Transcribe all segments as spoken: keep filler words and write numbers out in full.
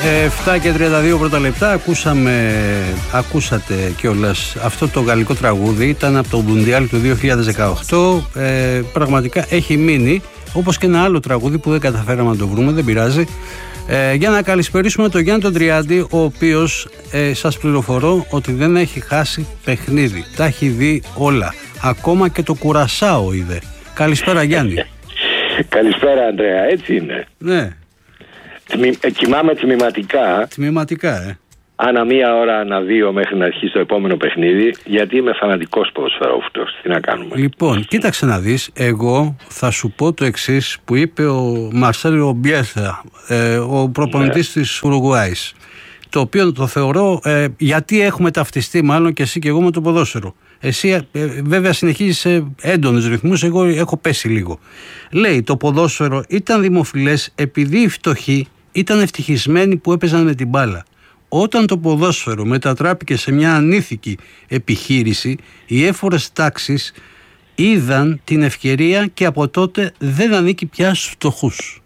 εφτά και τριάντα δύο πρώτα λεπτά. Ακούσαμε, ακούσατε κιόλας αυτό το γαλλικό τραγούδι. Ήταν από το Μουντιάλ του δύο χιλιάδες δεκαοκτώ. ε, Πραγματικά έχει μείνει, όπως και ένα άλλο τραγούδι που δεν καταφέραμε να το βρούμε, δεν πειράζει. ε, Για να καλησπερίσουμε τον Γιάννη τον Τριάντη, ο οποίος ε, σας πληροφορώ ότι δεν έχει χάσει παιχνίδι. Τα έχει δει όλα, ακόμα και το Κουρασάο είδε. Καλησπέρα Γιάννη. Καλησπέρα Ανδρέα, έτσι είναι. Ναι. Τμη, ε, κοιμάμαι τμηματικά. Τμηματικά, ε. Ανά μία ώρα, ανά δύο μέχρι να αρχίσει το επόμενο παιχνίδι, γιατί είμαι φανατικός ποδοσφαιρόφιλος. Τι να κάνουμε. Λοιπόν, κοίταξε να δεις, εγώ θα σου πω το εξής που είπε ο Μαρσέλο Μπιέλσα, ε, ο προπονητής ναι. της Ουρουγουάης, το οποίο το θεωρώ, ε, γιατί έχουμε ταυτιστεί μάλλον και εσύ και εγώ με το ποδόσφαιρο. Εσύ ε, βέβαια συνεχίζεις σε έντονους ρυθμούς, εγώ έχω πέσει λίγο. Λέει, το ποδόσφαιρο ήταν δημοφιλές επειδή οι φτωχοί ήταν ευτυχισμένοι που έπαιζαν με την μπάλα. Όταν το ποδόσφαιρο μετατράπηκε σε μια ανήθικη επιχείρηση, οι έφορες τάξεις είδαν την ευκαιρία και από τότε δεν ανήκει πια στους φτωχούς.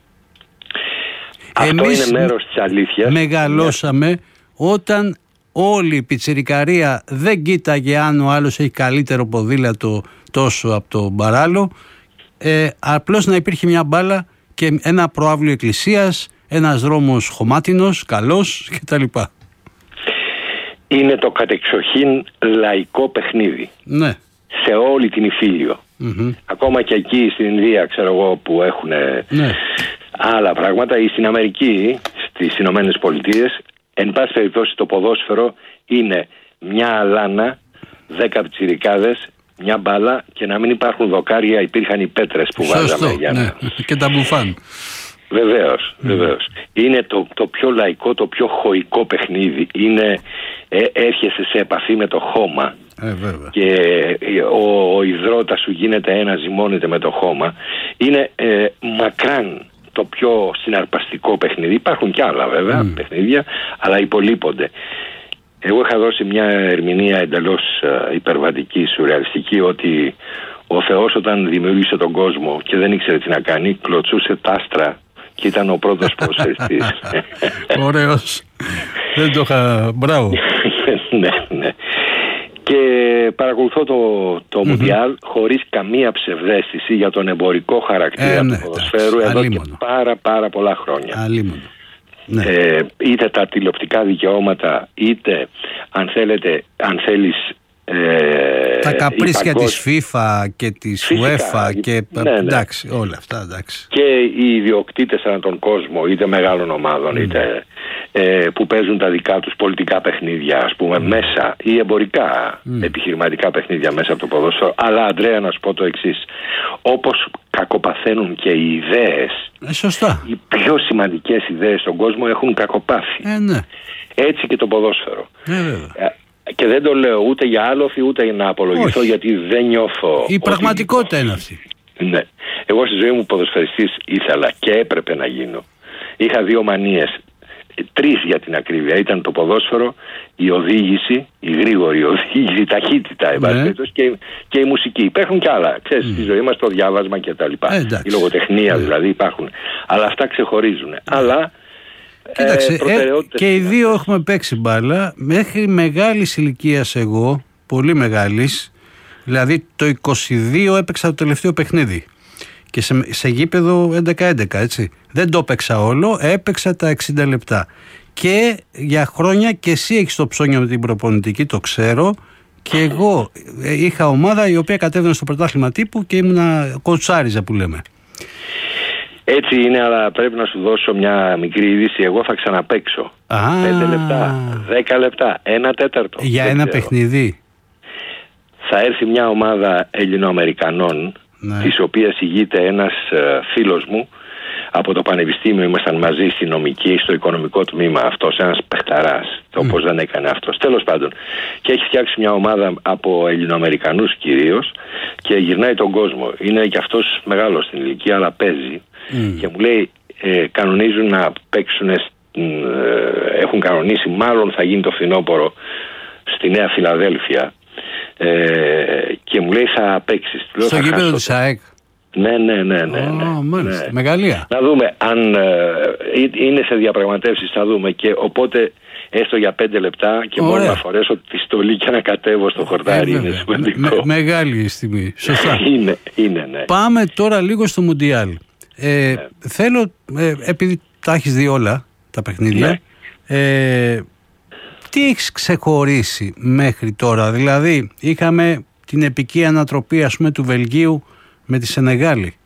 Αυτό Εμείς είναι μέρος της αλήθειας. Μεγαλώσαμε yeah. όταν όλη η πιτσιρικαρία δεν κοίταγε αν ο άλλος έχει καλύτερο ποδήλατο τόσο από τον παράλληλο. Ε, απλώς να υπήρχε μια μπάλα και ένα προαύλιο εκκλησίας, ένας δρόμος χωμάτινος, καλός κτλ. Είναι το κατεξοχήν λαϊκό παιχνίδι. Ναι. Σε όλη την Ιφίλιο. Mm-hmm. Ακόμα και εκεί στην Ινδία, ξέρω εγώ, που έχουν ναι. άλλα πράγματα, ή στην Αμερική, στις Ηνωμένες Πολιτείες, εν πάση περιπτώσει το ποδόσφαιρο είναι μια αλάνα, δέκα πιτσιρικάδες, μια μπάλα και να μην υπάρχουν δοκάρια, υπήρχαν οι πέτρες που Σωστό, βάζαμε για να... ναι. και τα μπουφάν. Βεβαίως, βεβαίως. Mm. Είναι το, το πιο λαϊκό, το πιο χωικό παιχνίδι. Είναι, ε, έρχεσαι σε επαφή με το χώμα ε, και ο, ο υδρότας σου γίνεται ένα, ζυμώνεται με το χώμα. Είναι ε, μακράν το πιο συναρπαστικό παιχνίδι. Υπάρχουν κι άλλα βέβαια mm. παιχνίδια, αλλά υπολείπονται. Εγώ είχα δώσει μια ερμηνεία εντελώς uh, υπερβατική, σουρεαλιστική, ότι ο Θεός όταν δημιούργησε τον κόσμο και δεν ήξερε τι να κάνει, κλωτσούσε τα άστρα και ήταν ο πρώτος ποδοσφαιριστής. Ωραίος. Δεν το είχα... Μπράβο. ναι, ναι. Και παρακολουθώ το, το mm-hmm. Μουντιάλ χωρίς καμία ψευδαίσθηση για τον εμπορικό χαρακτήρα ε, ναι, του ποδοσφαίρου εδώ αλίμονο. Και πάρα πάρα πολλά χρόνια. Αλίμονο. Ναι. Ε, είτε τα τηλεοπτικά δικαιώματα, είτε αν θέλετε, αν θέλεις ε, τα καπρίσια παγκόσμ... της FIFA και της UEFA και ναι, ναι. εντάξει, όλα αυτά εντάξει. Και οι ιδιοκτήτες ανά τον κόσμο, είτε μεγάλων ομάδων, mm. είτε ε, που παίζουν τα δικά τους πολιτικά παιχνίδια, ας πούμε, mm. μέσα, ή εμπορικά mm. επιχειρηματικά παιχνίδια μέσα από το ποδόσφαιρο. Αλλά, Ανδρέα, να σου πω το εξής. Όπως κακοπαθαίνουν και οι ιδέες, ε, σωστά. οι πιο σημαντικές ιδέες στον κόσμο έχουν κακοπάθει. Ε, ναι. Έτσι και το ποδόσφαιρο. Ε, βέβαια. Και δεν το λέω ούτε για άλοθη ούτε για να απολογηθώ, όχι. Γιατί δεν νιώθω. Η πραγματικότητα είναι αυτή. Ναι. Εγώ στη ζωή μου ποδοσφαιριστής ήθελα και έπρεπε να γίνω. Είχα δύο μανίες. Τρεις για την ακρίβεια. Ήταν το ποδόσφαιρο, η οδήγηση, η γρήγορη οδήγηση, η ταχύτητα, ναι. και, και η μουσική. Υπάρχουν κι άλλα. Ξέρεις, mm. στη ζωή μας το διάβασμα και τα λοιπά. Ε, η λογοτεχνία mm. δηλαδή υπάρχουν. Αλλά αυτά ξεχωρίζουν. Mm. Αλλά. Κοίταξε, ε, ε, και οι δύο έχουμε παίξει μπάλα μέχρι μεγάλης ηλικίας εγώ, πολύ μεγάλης, δηλαδή το είκοσι δύο έπαιξα το τελευταίο παιχνίδι και σε, σε γήπεδο έντεκα έντεκα, έτσι. Δεν το έπαιξα όλο, έπαιξα τα εξήντα λεπτά και για χρόνια, και εσύ έχεις το ψώνιο με την προπονητική, το ξέρω, και εγώ είχα ομάδα η οποία κατέβαινε στο πρωτάθλημα τύπου και ήμουνα κοτσάριζα που λέμε. Έτσι είναι, αλλά πρέπει να σου δώσω μια μικρή είδηση. Εγώ θα ξαναπαίξω. Πέντε λεπτά, δέκα λεπτά, ένα τέταρτο. Για ένα ξέρω. Παιχνίδι. Θα έρθει μια ομάδα Ελληνοαμερικανών, ναι. της οποίας ηγείται ένας ε, φίλος μου από το πανεπιστήμιο. Ήμασταν μαζί στη νομική, στο οικονομικό τμήμα. Αυτός ένας παιχταράς, mm. όπως δεν έκανε αυτός. Τέλος πάντων. Και έχει φτιάξει μια ομάδα από Ελληνοαμερικανούς κυρίως και γυρνάει τον κόσμο. Είναι και αυτός μεγάλος στην ηλικία, αλλά παίζει. Mm. Και μου λέει, ε, κανονίζουν να παίξουν, ε, έχουν κανονίσει, μάλλον θα γίνει το φθινόπωρο στη Νέα Φιλαδέλφια, ε, και μου λέει θα παίξεις. Στο γήπεδο της ΑΕΚ. Ναι, ναι, ναι, ναι, ναι. Oh, μάλιστα. Ναι. Με Γαλλία. Να δούμε αν ε, είναι σε διαπραγματεύσεις, θα δούμε. Και οπότε έστω για πέντε λεπτά και μόνο να φορέσω τη στολή και να κατέβω στο χορτάρι. Ε, είναι σημαντικό. Με, με, μεγάλη στιγμή. Σωστά. είναι, είναι, ναι. Πάμε τώρα λίγο στο Μουντιάλ. Ε, ναι. Θέλω, ε, επειδή τα έχεις δει όλα τα παιχνίδια, ναι. ε, τι έχεις ξεχωρίσει μέχρι τώρα? Δηλαδή, είχαμε την επική ανατροπή, ας πούμε, του Βελγίου με τη Σενεγάλη.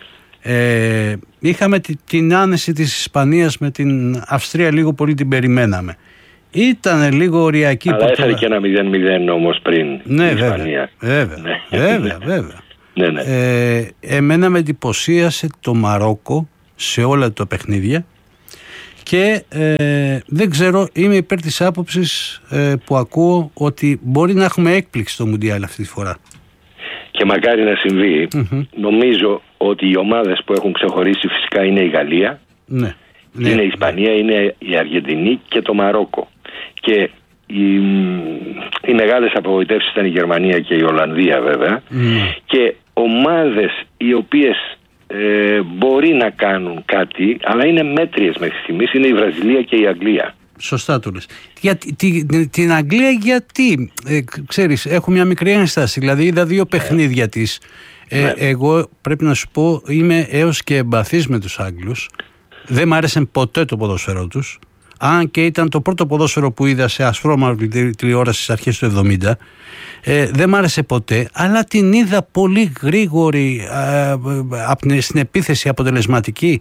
Ε, είχαμε τη, την άνεση της Ισπανίας με την Αυστρία, λίγο πολύ την περιμέναμε. Ήτανε λίγο οριακή. Αλλά έφερε και ένα μηδέν μηδέν όμως πριν, ναι, η βέβαια, Ισπανία. βέβαια, ναι. βέβαια, βέβαια. Ναι, ναι. Ε, εμένα με εντυπωσίασε το Μαρόκο σε όλα τα παιχνίδια και ε, δεν ξέρω, είμαι υπέρ της άποψης ε, που ακούω ότι μπορεί να έχουμε έκπληξη στο Μουντιάλ αυτή τη φορά. Και μακάρι να συμβεί. Mm-hmm. Νομίζω ότι οι ομάδες που έχουν ξεχωρίσει φυσικά είναι η Γαλλία, ναι, είναι ναι, η Ισπανία, ναι. είναι η Αργεντινή και το Μαρόκο. Και οι, οι μεγάλες απογοητεύσεις ήταν η Γερμανία και η Ολλανδία βέβαια. Mm. Και ομάδες οι οποίες ε, μπορεί να κάνουν κάτι, αλλά είναι μέτριες μέχρι στιγμής, είναι η Βραζιλία και η Αγγλία. Σωστά το λες. Για, τη, τη, την Αγγλία γιατί, ε, ξέρεις, έχω μια μικρή ένσταση, δηλαδή είδα δύο παιχνίδια της. Ε, ναι. Εγώ πρέπει να σου πω, είμαι έως και εμπαθής με τους Άγγλους. Δεν μ' άρεσε ποτέ το ποδόσφαιρό τους. Αν και ήταν το πρώτο ποδόσφαιρο που είδα σε ασφρόμαυρη τηλεόραση στις αρχές του εβδομήντα, ε, δεν μ' άρεσε ποτέ, αλλά την είδα πολύ γρήγορη, ε, ε, στην επίθεση αποτελεσματική.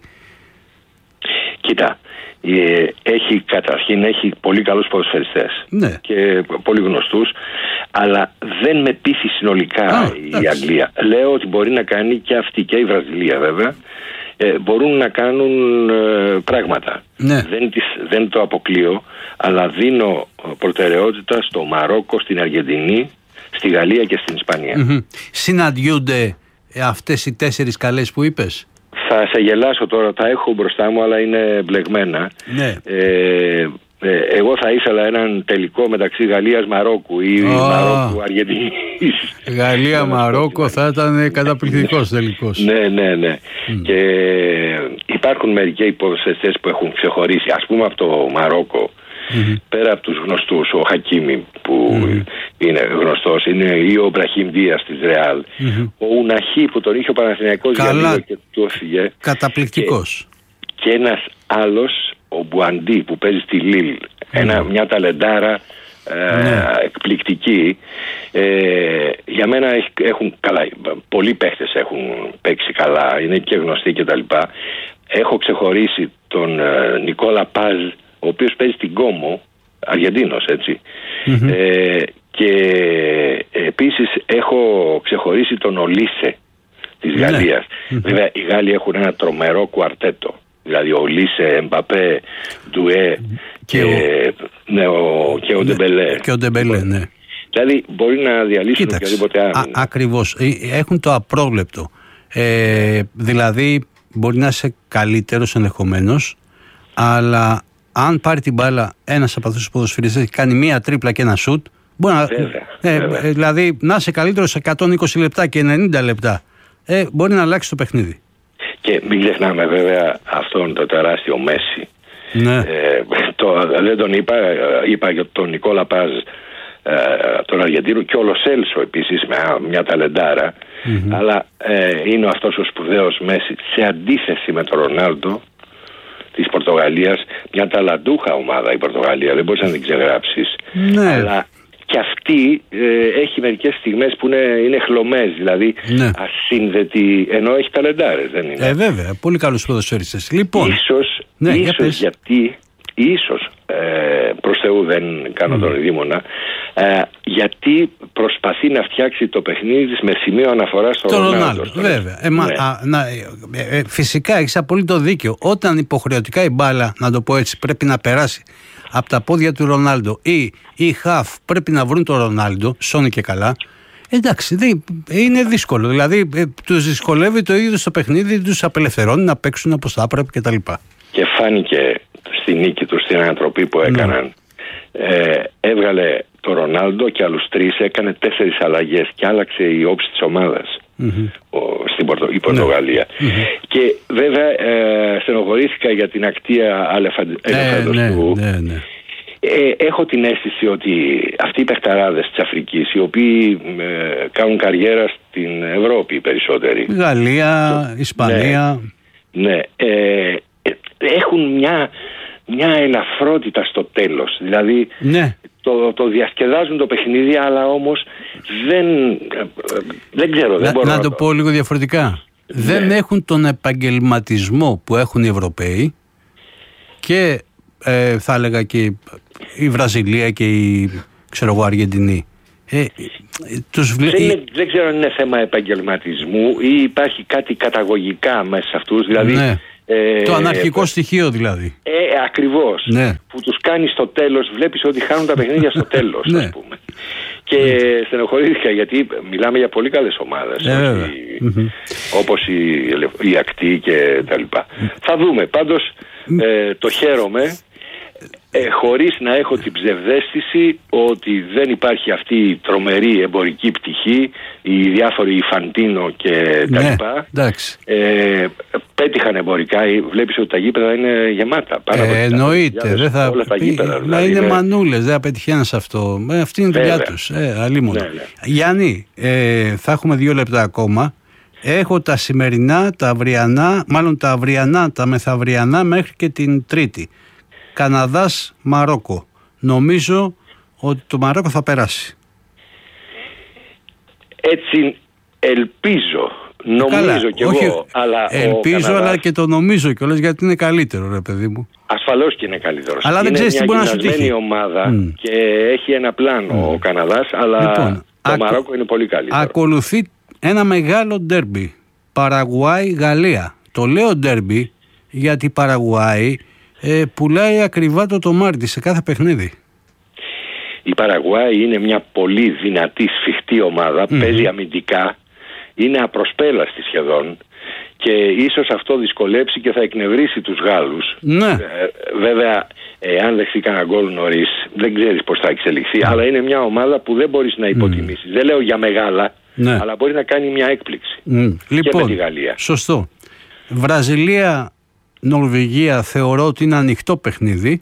Κοίτα, ε, έχει καταρχήν έχει πολύ καλούς ποδοσφαιριστές, ναι, και πολύ γνωστούς, αλλά δεν με πείθει συνολικά Α, η εντάξει. Αγγλία. Λέω ότι μπορεί να κάνει και αυτή και η Βραζιλία βέβαια. Ε, μπορούν να κάνουν ε, πράγματα. Ναι. Δεν, τις, δεν το αποκλείω, αλλά δίνω προτεραιότητα στο Μαρόκο, στην Αργεντινή, στη Γαλλία και στην Ισπανία. Mm-hmm. Συναντιούνται αυτές οι τέσσερις καλές που είπες? Θα σε γελάσω τώρα, τα έχω μπροστά μου, αλλά είναι μπλεγμένα. Ναι. Ε, ε, εγώ θα ήθελα έναν τελικό μεταξύ Γαλλίας-Μαρόκου ή oh. Μαρόκου-Αργεντινής. Γαλλία-Μαρόκο θα ήταν καταπληκτικός τελικός. Ναι, ναι, ναι. Mm. Και υπάρχουν μερικοί ποδοσφαιριστές που έχουν ξεχωρίσει, ας πούμε από το Μαρόκο, mm-hmm. πέρα από τους γνωστούς, ο Χακίμι που mm-hmm. είναι γνωστός, είναι ή ο Μπραχίμ Δίας της Ρεάλ, mm-hmm. ο Ουναχή που τον είχε ο Παναθηναϊκός για λίγο και του έφυγε. Καταπληκτικός. Και, και ένας άλλος, ο Μπουαντί που παίζει στη Λίλ, mm. ένα, μια ταλεντάρα ε, ναι. εκπληκτική. Ε, για μένα έχουν καλά, πολλοί παίχτες έχουν παίξει καλά, είναι και γνωστοί κτλ. Έχω ξεχωρίσει τον ε, Νικόλα Πάζ, ο οποίος παίζει στην Κόμο, Αργεντίνος, έτσι. Mm-hmm. Ε, και επίσης έχω ξεχωρίσει τον Ολίσε της Γαλλίας. Mm-hmm. Βέβαια οι Γάλλοι έχουν ένα τρομερό κουαρτέτο. Δηλαδή ο Λίσε, Εμπαπέ, Ντουέ και, και, ο... ναι, ο... και ο Ντεμπελέ. Και ο Ντεμπελέ, ναι. Δηλαδή μπορεί να διαλύσουν οποιαδήποτε άλλο. Ακριβώς. Έχουν το απρόβλεπτο. Ε, δηλαδή μπορεί να είσαι καλύτερος ενδεχομένως, αλλά αν πάρει την μπάλα ένας από αυτούς τους ποδοσφαιριστές και κάνει μία τρίπλα και ένα σουτ, μπορεί να, βέβαια, ε, βέβαια. Ε, δηλαδή να είσαι καλύτερος εκατόν είκοσι λεπτά και ενενήντα λεπτά, ε, μπορεί να αλλάξει το παιχνίδι. Και μην ξεχνάμε βέβαια αυτόν το τεράστιο Μέση. Ναι. Ε, το, δεν τον είπα, είπα για τον Νικόλα Πάζ, ε, τον Αργεντίνο, και ο Λοσέλσο επίσης με μια ταλεντάρα, mm-hmm. αλλά ε, είναι αυτός ο σπουδαίος Μέση σε αντίθεση με τον Ρονάλντο της Πορτογαλίας, μια ταλαντούχα ομάδα η Πορτογαλία, δεν μπορείς να την ξεγράψεις. Ναι. Αλλά και αυτή ε, έχει μερικές στιγμές που είναι, είναι χλωμές, δηλαδή ναι. ασύνδετη, ενώ έχει ταλεντάρες, δεν είναι? Ε, βέβαια, πολύ καλούς ποδοσφαιριστές. Λοιπόν, ίσως, ναι, ίσως για γιατί, ίσως, ε, προς Θεού δεν κάνω mm. τον ειδήμονα, ε, γιατί προσπαθεί να φτιάξει το παιχνίδι της με σημείο αναφορά στο Ρονάλντο. Βέβαια. Ε, ναι. α, να, ε, ε, φυσικά έχεις απολύτω δίκιο. Όταν υποχρεωτικά η μπάλα, να το πω έτσι, πρέπει να περάσει από τα πόδια του Ρονάλντο ή οι χαφ πρέπει να βρουν τον Ρονάλντο, σώνει και καλά, εντάξει, δεν, είναι δύσκολο. Δηλαδή ε, τους δυσκολεύει το ίδιο στο παιχνίδι, τους απελευθερώνει να παίξουν όπως θα πρέπει κτλ. Και φάνηκε στη νίκη του, στην ανατροπή που έκαναν. Ναι. Ε, έβγαλε τον Ρονάλντο και άλλους τρεις, έκανε τέσσερις αλλαγές και άλλαξε η όψη της ομάδας. mm-hmm. στην Πορτο, η Πορτογαλία. Mm-hmm. Και βέβαια ε, στενοχωρήθηκα για την ακτία ελεφαντοστού. Ναι, ναι, ναι. Ε, έχω την αίσθηση ότι αυτοί οι παιχταράδες της Αφρικής, οι οποίοι ε, κάνουν καριέρα στην Ευρώπη περισσότεροι, Γαλλία, το, Ισπανία, ναι, ναι ε, έχουν μια, μια ελαφρότητα στο τέλος. Δηλαδή ναι. το, το διασκεδάζουν το παιχνίδι, αλλά όμως δεν, δεν ξέρω. Δεν να, μπορώ να να το πω λίγο διαφορετικά. Ναι. Δεν έχουν τον επαγγελματισμό που έχουν οι Ευρωπαίοι και ε, θα έλεγα και η Βραζιλία και η ξέρω εγώ, Αργεντινή. Ε, τους βλέ... δεν, είναι, δεν ξέρω αν είναι θέμα επαγγελματισμού ή υπάρχει κάτι καταγωγικά μέσα σε αυτούς. Δηλαδή, ναι. ε, το αναρχικό ε, στοιχείο δηλαδή. Ε, ακριβώς. Ναι. Που τους κάνει στο τέλος, βλέπεις ότι χάνουν τα παιχνίδια στο τέλος, ναι. ας πούμε. Και ναι. στενοχωρήθηκα γιατί μιλάμε για πολύ καλές ομάδες. Ε, όχι, mm-hmm. όπως η, η Ακτή και τα λοιπά. Mm. Θα δούμε. Πάντως ε, το χαίρομαι. Ε, χωρίς να έχω την ψευδαίσθηση ότι δεν υπάρχει αυτή η τρομερή εμπορική πτυχή, οι διάφοροι Φαντίνο και τα ναι, λοιπά. Ε, πέτυχαν εμπορικά, βλέπεις ότι τα γήπεδα είναι γεμάτα. Πάρα ε, εννοείται, δεν θα όλα τα γήπεδα, πει, δηλαδή, είναι με... μανούλες, δεν θα πετυχαίνεις αυτό. Ε, αυτή είναι η δουλειά τους. Ε, αλίμονο. Ναι, ναι. Γιάννη, ε, θα έχουμε δύο λεπτά ακόμα. Έχω τα σημερινά, τα αυριανά, μάλλον τα αυριανά, τα μεθαυριανά μέχρι και την Τρίτη. Καναδάς, Μαρόκο. Νομίζω ότι το Μαρόκο θα περάσει. Έτσι ελπίζω. Νομίζω Καλά, κι όχι, εγώ. Αλλά ελπίζω, Καναδάς... αλλά και το νομίζω κιόλας γιατί είναι καλύτερο, ρε παιδί μου. Ασφαλώς και είναι καλύτερο. Αλλά είναι δεν ξέρεις τι μπορεί να σου τύχει. Είναι μια ομάδα mm. και έχει ένα πλάνο mm. ο Καναδάς, αλλά λοιπόν, το ακο... Μαρόκο είναι πολύ καλύτερο. Ακολουθεί ένα μεγάλο ντέρμπι. Παραγουάη-Γαλλία. Το λέω ντέρμπι γιατί η Παραγουάη Ε, πουλάει ακριβά το τομάρι σε κάθε παιχνίδι. Η Παραγουάη είναι μια πολύ δυνατή σφιχτή ομάδα, mm. παίζει αμυντικά, είναι απροσπέλαστη σχεδόν και ίσως αυτό δυσκολέψει και θα εκνευρίσει τους Γάλλους. Ναι. Ε, βέβαια, ε, αν δεχθεί κανένα γκολ νωρίς, δεν ξέρεις πώς θα εξελιχθεί, mm. αλλά είναι μια ομάδα που δεν μπορείς να υποτιμήσεις. Mm. Δεν λέω για μεγάλα, ναι. αλλά μπορεί να κάνει μια έκπληξη. Mm. Και λοιπόν, με τη Γαλλία. Σωστό. Βραζιλία, Νορβηγία θεωρώ ότι είναι ανοιχτό παιχνίδι.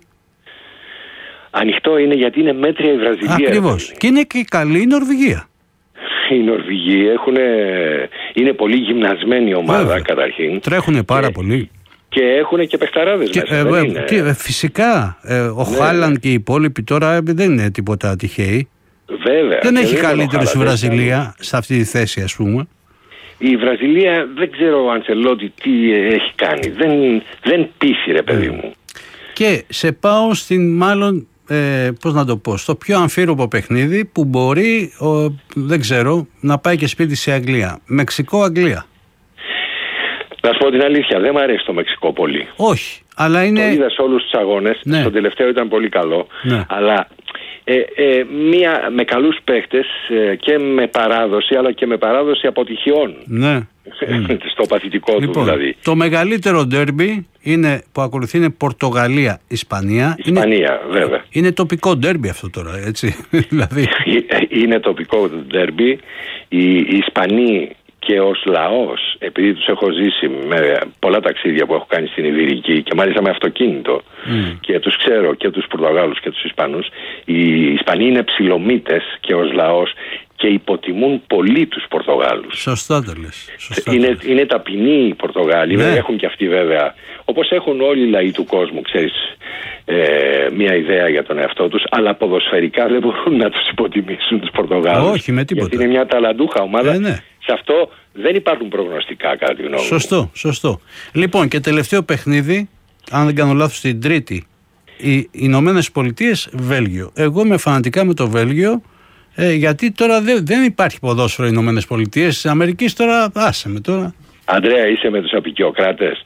Ανοιχτό είναι γιατί είναι μέτρια η Βραζιλία. Ακριβώς. Και είναι και καλή η Νορβηγία. Οι Νορβηγοί έχουν, είναι πολύ γυμνασμένη ομάδα. Βέβαια. Καταρχήν. Τρέχουν πάρα και, πολύ. Και έχουν και παιχταράδες και, μέσα. Ε, δεν είναι... και, ε, φυσικά. Ε, ο ναι, Χάλαντ ναι. και οι υπόλοιποι τώρα δεν είναι τίποτα τυχαίοι. Βέβαια. Δεν έχει καλύτερο η Βραζιλία σε αυτή τη θέση, ας πούμε. Η Βραζιλία δεν ξέρω ο Αντσελότη τι έχει κάνει. Δεν, δεν πείθει, ρε παιδί μου. Και σε πάω στην μάλλον, ε, πώς να το πω, στο πιο αμφίροπο παιχνίδι που μπορεί, ο, δεν ξέρω, να πάει και σπίτι σε Αγγλία. Μεξικό-Αγγλία. Να σου πω την αλήθεια, δεν μου αρέσει το Μεξικό πολύ. Όχι, αλλά είναι... Το είδα σε όλους τους αγώνες, ναι. στον τελευταίο ήταν πολύ καλό, ναι. αλλά... Ε, ε, μία, με καλούς παίχτες ε, και με παράδοση αλλά και με παράδοση αποτυχιών ναι. στο παθητικό λοιπόν, του δηλαδή. Το μεγαλύτερο ντέρμπι είναι, που ακολουθεί είναι Πορτογαλία-Ισπανία. Ισπανία είναι, βέβαια. Είναι τοπικό ντέρμπι αυτό τώρα, έτσι. δηλαδή. Είναι τοπικό ντέρμπι. Οι, οι Ισπανοί και ως λαός, επειδή τους έχω ζήσει με πολλά ταξίδια που έχω κάνει στην Ιβηρική και μάλιστα με αυτοκίνητο mm. και τους ξέρω και τους Πορτογάλους και τους Ισπανούς, οι Ισπανοί είναι ψιλομύτες και ως λαός και υποτιμούν πολύ τους Πορτογάλους. Σωστά το λες. Σωστά είναι, το λες. είναι ταπεινοί οι Πορτογάλοι, ναι. έχουν και αυτοί βέβαια, όπως έχουν όλοι οι λαοί του κόσμου, ξέρεις, ε, μια ιδέα για τον εαυτό τους, αλλά ποδοσφαιρικά δεν μπορούν να τους υποτιμήσουν τους Πορτογάλους. Όχι, με τίποτα. Γιατί είναι μια ταλαντούχα ομάδα. Ε, ναι. Σε αυτό δεν υπάρχουν προγνωστικά, κατά τη γνώμη μου. Σωστό, σωστό. Λοιπόν, και τελευταίο παιχνίδι, αν δεν κάνω λάθος, την Τρίτη, οι Ηνωμένες Πολιτείες, Βέλγιο. Εγώ είμαι φανατικά με το Βέλγιο, ε, γιατί τώρα δεν, δεν υπάρχει ποδόσφαιρο οι Ηνωμένες Πολιτείες. Της Αμερικής τώρα, άσε με τώρα. Αντρέα, είσαι με τους απικιοκράτες.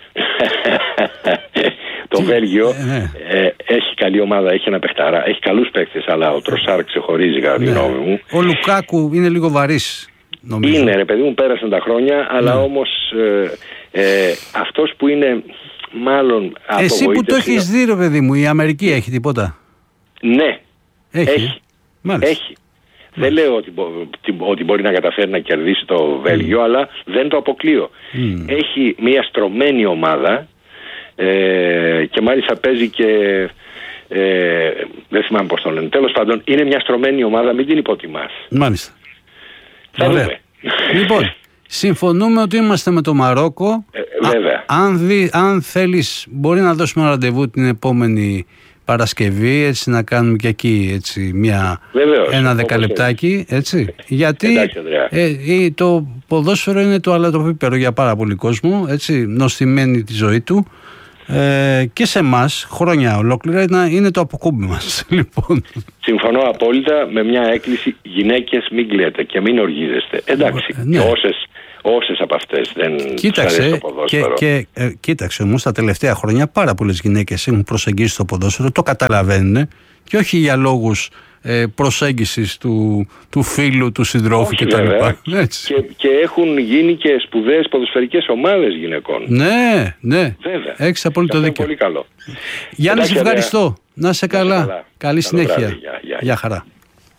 Το Βέλγιο ε, ναι. ε, έχει καλή ομάδα, έχει ένα παιχταρά, έχει καλούς παίκτες, αλλά ο Τροσάρ ξεχωρίζει, κατά τη γνώμη μου. Ο Λουκάκου είναι λίγο βαρύς. Νομίζω. Είναι, ρε παιδί μου, πέρασαν τα χρόνια, αλλά ναι. όμως ε, ε, αυτός που είναι μάλλον απογοήτευση... Εσύ που το έχεις δει, ρε παιδί μου, η Αμερική έχει τίποτα? Ναι, έχει. Έχει. Μάλιστα. έχει. Δεν λέω ότι, ότι μπορεί να καταφέρει να κερδίσει το Βέλγιο, mm. αλλά δεν το αποκλείω. Mm. Έχει μια στρωμένη ομάδα ε, και μάλιστα παίζει και ε, δεν θυμάμαι πώς το λένε. Τέλος πάντων, είναι μια στρωμένη ομάδα, μην την υποτιμάς. Μάλιστα. Θα δούμε. Λοιπόν, συμφωνούμε ότι είμαστε με το Μαρόκο. Ε, βέβαια. Α, αν, δει, αν θέλεις, μπορεί να δώσουμε ραντεβού την επόμενη Παρασκευή, έτσι να κάνουμε και εκεί έτσι, μια, Βεβαίως, ένα δεκαλεπτάκι, έτσι. Γιατί εντάξει, ε, το ποδόσφαιρο είναι το αλατροπίπερο για πάρα πολύ κόσμο, έτσι, νοστιμαίνει τη ζωή του. Ε, και σε εμάς χρόνια ολόκληρα είναι, είναι το αποκούμπι μας. Λοιπόν. Συμφωνώ απόλυτα με μια έκκληση: γυναίκες μην κλαίτε και μην οργίζεστε. Εντάξει, ναι. Και όσες, όσες από αυτές δεν κοίταξε, αρέσει το ποδόσφαιρο. Και, και, ε, κοίταξε όμως τα τελευταία χρόνια πάρα πολλές γυναίκες έχουν προσεγγίσει το ποδόσφαιρο, το καταλαβαίνουν και όχι για λόγους ε, προσέγγισης του, του φίλου, του συντρόφου κτλ. Και, και έχουν γίνει και σπουδαίες ποδοσφαιρικές ομάδες γυναικών. Ναι, ναι. Βέβαια. Έχεις απόλυτο δίκιο. Πολύ καλό. Γιάννη, σε ευχαριστώ. Να είσαι καλά. καλά. Καλή καλό συνέχεια. Βράδυ. Γεια, γεια. Γεια χαρά.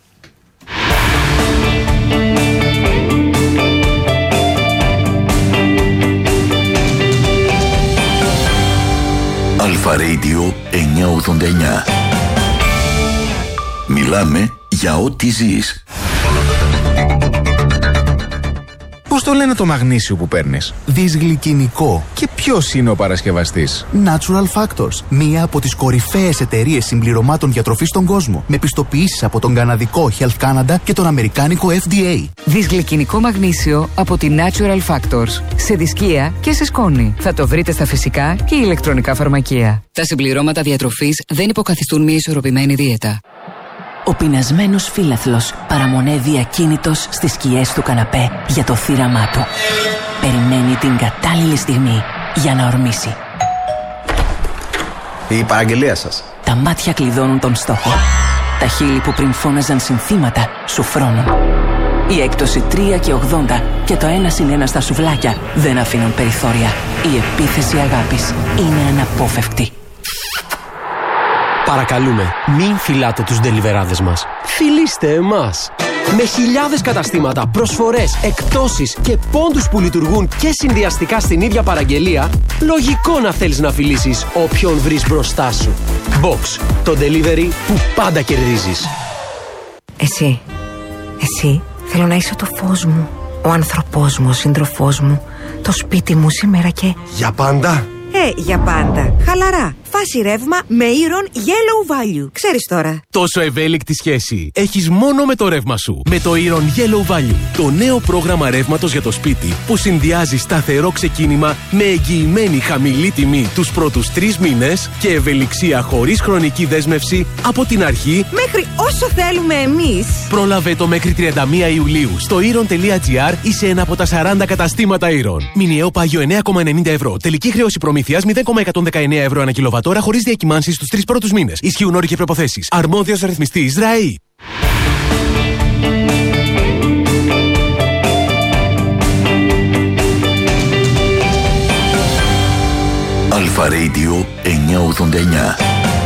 Αλφα Radio εννιακόσια ογδόντα εννιά. Μιλάμε για ό,τι ζεις. Πώς το λένε το μαγνήσιο που παίρνεις? Δυσγλυκινικό. Και ποιος είναι ο παρασκευαστής? Natural Factors, μία από τις κορυφαίες εταιρείες συμπληρωμάτων διατροφής στον κόσμο, με πιστοποιήσεις από τον καναδικό Health Canada και τον αμερικάνικο F D A. Δυσγλυκινικό μαγνήσιο από τη Natural Factors. Σε δισκία και σε σκόνη. Θα το βρείτε στα φυσικά και ηλεκτρονικά φαρμακεία. Τα συμπληρώματα διατροφής δεν υποκαθιστούν μια ισορροπημένη δίαιτα. Ο πεινασμένος φύλαθλος παραμονεύει ακίνητος στις σκιές του καναπέ για το θύραμά του. Περιμένει την κατάλληλη στιγμή για να ορμήσει. Η παραγγελία σας. Τα μάτια κλειδώνουν τον στόχο. Τα χείλη που πριν φώναζαν συνθήματα σου φρώνουν. Η έκπτωση τρία και ογδόντα και το ένα συν ένα στα σουβλάκια δεν αφήνουν περιθώρια. Η επίθεση αγάπης είναι αναπόφευκτη. Παρακαλούμε, μην φυλάτε τους ντελιβεράδες μας. Φιλήστε εμάς. Με χιλιάδες καταστήματα, προσφορές, εκπτώσεις και πόντους που λειτουργούν και συνδυαστικά στην ίδια παραγγελία, λογικό να θέλεις να φιλήσεις όποιον βρεις μπροστά σου. Box, το delivery που πάντα κερδίζεις. Εσύ, εσύ θέλω να είσαι το φως μου, ο άνθρωπός μου, ο σύντροφός μου, το σπίτι μου σήμερα και... Για πάντα. Ε, για πάντα. Χαλαρά. Φάση ρεύμα με Iron Yellow Value. Ξέρεις τώρα. Τόσο ευέλικτη σχέση έχεις μόνο με το ρεύμα σου. Με το Iron Yellow Value. Το νέο πρόγραμμα ρεύματος για το σπίτι που συνδυάζει σταθερό ξεκίνημα με εγγυημένη χαμηλή τιμή τους πρώτους τρεις μήνες και ευελιξία χωρίς χρονική δέσμευση από την αρχή μέχρι όσο θέλουμε εμείς. Πρόλαβε το μέχρι τριάντα μία Ιουλίου στο iron.gr ή σε ένα από τα σαράντα καταστήματα Iron. Μηνιαίο πάγιο εννέα κόμμα ενενήντα ευρώ. Τελική χρέωση προμήθειας μηδέν κόμμα εκατόν δεκαεννέα ευρώ ανά κιλοβατόρα χωρίς διακυμάνσεις στους τρεις πρώτους μήνες. Ισχύουν όροι και προϋποθέσεις. Αρμόδιος ρυθμιστής ΡΑΗ. Αλφα Radio εννιακόσια ογδόντα εννιά.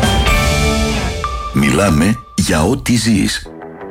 Μιλάμε για ό,τι ζεις.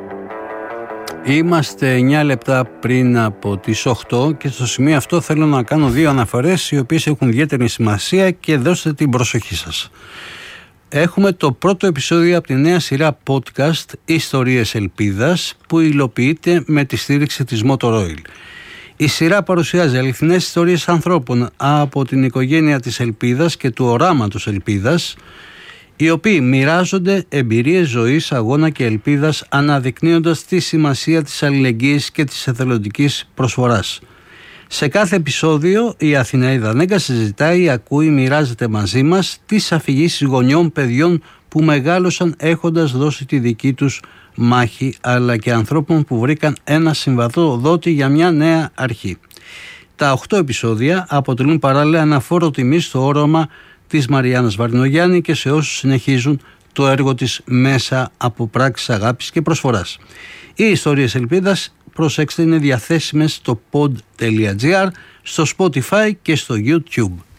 Είμαστε εννιά λεπτά πριν από τις οκτώ και στο σημείο αυτό θέλω να κάνω δύο αναφορές οι οποίες έχουν ιδιαίτερη σημασία και δώστε την προσοχή σας. Έχουμε το πρώτο επεισόδιο από τη νέα σειρά podcast Ιστορίες Ελπίδας που υλοποιείται με τη στήριξη της Motor Oil. Η σειρά παρουσιάζει αληθινές ιστορίες ανθρώπων από την οικογένεια της Ελπίδας και του οράματος Ελπίδας, οι οποίοι μοιράζονται εμπειρίες ζωής, αγώνα και ελπίδας, αναδεικνύοντας τη σημασία της αλληλεγγύης και της εθελοντικής προσφοράς. Σε κάθε επεισόδιο η Αθηναίδα Νέγκα συζητάει, ακούει, μοιράζεται μαζί μας τις αφηγήσεις γονιών παιδιών που μεγάλωσαν έχοντας δώσει τη δική τους μάχη, αλλά και ανθρώπων που βρήκαν ένα συμβατό δότη για μια νέα αρχή. Τα οκτώ επεισόδια αποτελούν παράλληλα ένα φόρο τιμής στο όραμα της Μαριάννας Βαρδινογιάννη και σε όσους συνεχίζουν το έργο της μέσα από πράξεις αγάπης και προσφοράς. Οι ιστορίες ελπίδας, προσέξτε, είναι διαθέσιμες στο pod.gr, στο Spotify και στο YouTube.